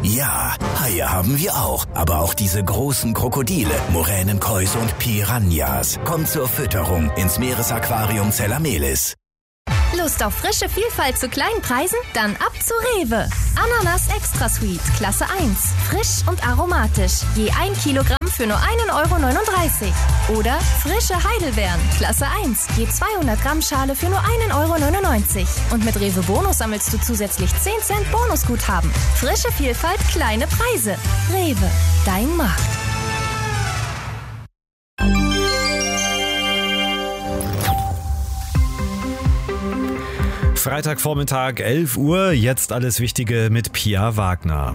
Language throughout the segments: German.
Ja, Haie haben wir auch. Aber auch diese großen Krokodile, Moränenkois und Piranhas. Kommt zur Fütterung ins Meeresaquarium Zellamelis. Lust auf frische Vielfalt zu kleinen Preisen? Dann ab zu Rewe. Ananas Extra Sweet, Klasse 1. Frisch und aromatisch. Je 1 Kilogramm für nur 1,39 €. Oder frische Heidelbeeren, Klasse 1. Je 200 Gramm Schale für nur 1,99 €. Und mit Rewe Bonus sammelst du zusätzlich 10 Cent Bonusguthaben. Frische Vielfalt, kleine Preise. Rewe, dein Markt. Freitagvormittag, 11 Uhr, jetzt alles Wichtige mit Pia Wagner.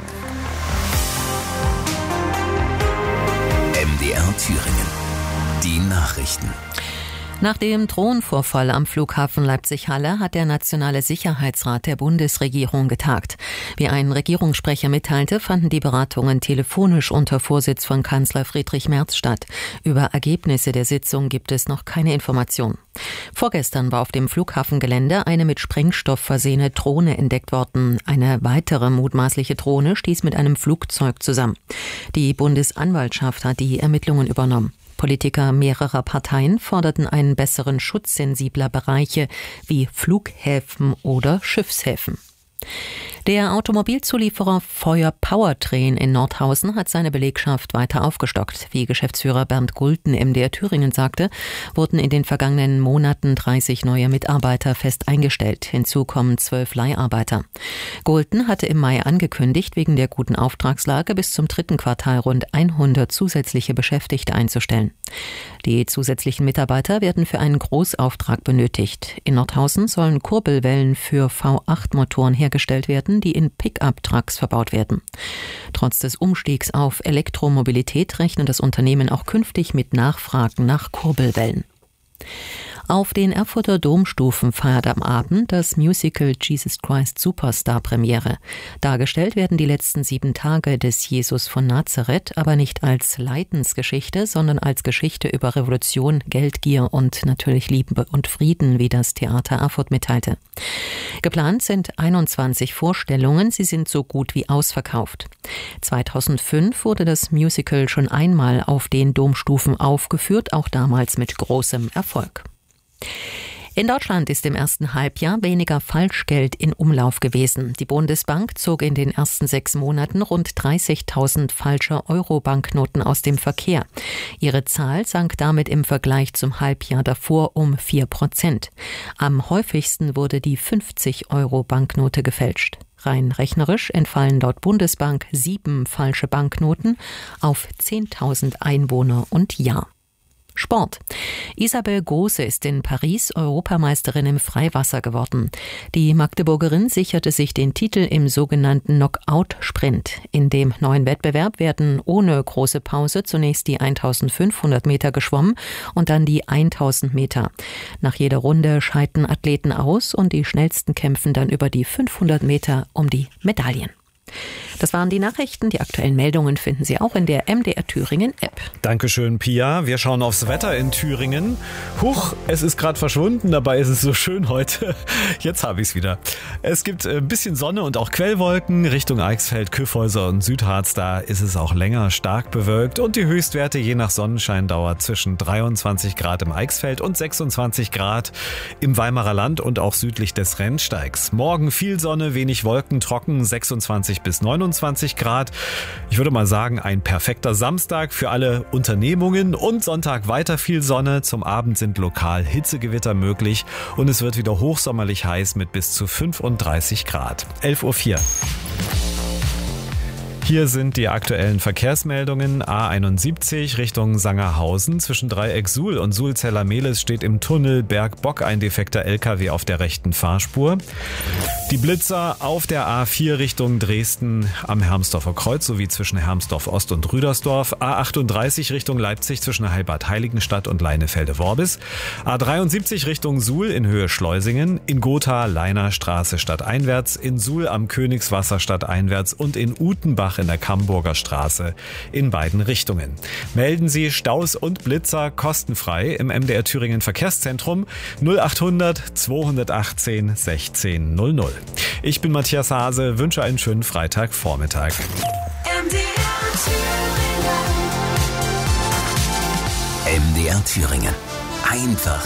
MDR Thüringen. Die Nachrichten. Nach dem Drohnenvorfall am Flughafen Leipzig-Halle hat der Nationale Sicherheitsrat der Bundesregierung getagt. Wie ein Regierungssprecher mitteilte, fanden die Beratungen telefonisch unter Vorsitz von Kanzler Friedrich Merz statt. Über Ergebnisse der Sitzung gibt es noch keine Informationen. Vorgestern war auf dem Flughafengelände eine mit Sprengstoff versehene Drohne entdeckt worden. Eine weitere mutmaßliche Drohne stieß mit einem Flugzeug zusammen. Die Bundesanwaltschaft hat die Ermittlungen übernommen. Politiker mehrerer Parteien forderten einen besseren Schutz sensibler Bereiche wie Flughäfen oder Schiffshäfen. Der Automobilzulieferer Feuer Powertrain in Nordhausen hat seine Belegschaft weiter aufgestockt. Wie Geschäftsführer Bernd Gulten MDR Thüringen sagte, wurden in den vergangenen Monaten 30 neue Mitarbeiter fest eingestellt. Hinzu kommen 12 Leiharbeiter. Gulten hatte im Mai angekündigt, wegen der guten Auftragslage bis zum 3. Quartal rund 100 zusätzliche Beschäftigte einzustellen. Die zusätzlichen Mitarbeiter werden für einen Großauftrag benötigt. In Nordhausen sollen Kurbelwellen für V8-Motoren hergestellt werden, die in Pickup-Trucks verbaut werden. Trotz des Umstiegs auf Elektromobilität rechnet das Unternehmen auch künftig mit Nachfragen nach Kurbelwellen. Auf den Erfurter Domstufen feiert am Abend das Musical Jesus Christ Superstar Premiere. Dargestellt werden die letzten 7 Tage des Jesus von Nazareth, aber nicht als Leidensgeschichte, sondern als Geschichte über Revolution, Geldgier und natürlich Liebe und Frieden, wie das Theater Erfurt mitteilte. Geplant sind 21 Vorstellungen, sie sind so gut wie ausverkauft. 2005 wurde das Musical schon einmal auf den Domstufen aufgeführt, auch damals mit großem Erfolg. In Deutschland ist im ersten Halbjahr weniger Falschgeld in Umlauf gewesen. Die Bundesbank zog in den ersten 6 Monaten rund 30.000 falsche Euro-Banknoten aus dem Verkehr. Ihre Zahl sank damit im Vergleich zum Halbjahr davor um 4%. Am häufigsten wurde die 50-Euro-Banknote gefälscht. Rein rechnerisch entfallen laut Bundesbank 7 falsche Banknoten auf 10.000 Einwohner und Jahr. Sport. Isabel Große ist in Paris Europameisterin im Freiwasser geworden. Die Magdeburgerin sicherte sich den Titel im sogenannten Knockout-Sprint. In dem neuen Wettbewerb werden ohne große Pause zunächst die 1500 Meter geschwommen und dann die 1000 Meter. Nach jeder Runde scheiden Athleten aus und die schnellsten kämpfen dann über die 500 Meter um die Medaillen. Das waren die Nachrichten. Die aktuellen Meldungen finden Sie auch in der MDR Thüringen App. Dankeschön, Pia. Wir schauen aufs Wetter in Thüringen. Huch, es ist gerade verschwunden, dabei ist es so schön heute. Jetzt habe ich es wieder. Es gibt ein bisschen Sonne und auch Quellwolken Richtung Eichsfeld, Kyffhäuser und Südharz. Da ist es auch länger stark bewölkt und die Höchstwerte je nach Sonnenscheindauer zwischen 23 Grad im Eichsfeld und 26 Grad im Weimarer Land und auch südlich des Rennsteigs. Morgen viel Sonne, wenig Wolken, trocken, 26 bis 29 Grad. Ich würde mal sagen, ein perfekter Samstag für alle Unternehmungen und Sonntag weiter viel Sonne. Zum Abend sind lokal Hitzegewitter möglich und es wird wieder hochsommerlich heiß mit bis zu 35 Grad. 11:04 Uhr. Hier sind die aktuellen Verkehrsmeldungen. A71 Richtung Sangerhausen. Zwischen Dreieck Suhl und Suhl-Zellamelis steht im Tunnel Bergbock ein defekter LKW auf der rechten Fahrspur. Die Blitzer auf der A4 Richtung Dresden am Hermsdorfer Kreuz sowie zwischen Hermsdorf Ost und Rüdersdorf. A38 Richtung Leipzig zwischen Heilbad-Heiligenstadt und Leinefelde-Worbis. A73 Richtung Suhl in Höhe Schleusingen. In Gotha Leiner Straße stadteinwärts. In Suhl am Königswasser stadteinwärts und in Utenbach Mehrfach in der Camburger Straße in beiden Richtungen. Melden Sie Staus und Blitzer kostenfrei im MDR Thüringen Verkehrszentrum 0800 218 1600. Ich bin Matthias Hase, wünsche einen schönen Freitagvormittag. MDR Thüringen. Einfach